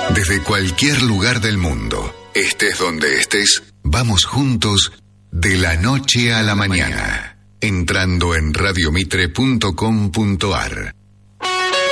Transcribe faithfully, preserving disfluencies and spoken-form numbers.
Desde cualquier lugar del mundo, estés donde estés, vamos juntos de la noche a la mañana, entrando en radiomitre punto com punto ar.